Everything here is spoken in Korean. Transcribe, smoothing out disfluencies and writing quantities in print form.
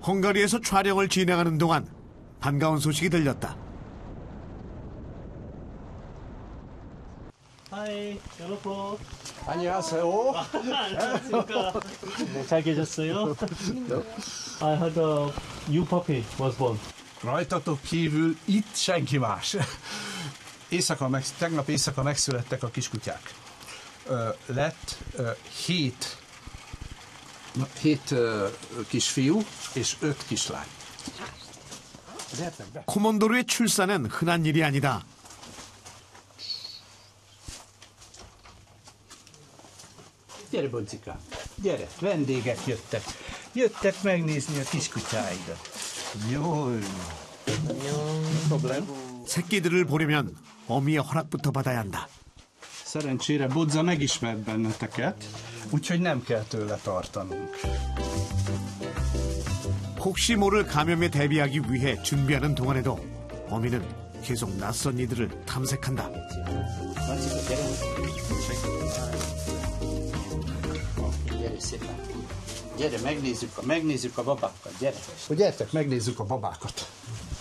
헝가리에서 촬영을 진행하는 동안 반가운 소식이 들렸다. 하이, 여러분. 안녕하세요. 안녕하십니까. 네, 잘 계셨어요? I heard a new puppy was born. Rajtatok kívül itt senki más. Tegnap éjszaka megszülettek a kiskutyák. Lett 7 kisfiú és 5 kislány. 코몬도르의 출산은 흔한 일이 아니다. Gyere, Boncika, gyere, vendégek jöttek. Jöttek megnézni a kiskutyáidat. Jól. Problém? 새끼들을 보려면 어미의 허락부터 받아야 한다. Szerencsére Bodza megismert benneteket, úgyhogy nem kell tőle tartanunk. 혹시 모를 감염에 대비하기 위해 준비하는 동안에도 어미는 계속 낯선 이들을 탐색한다. Gyere szépen. Gyere, megnézzük a babákat, gyere. Gyertek, megnézzük a babákat.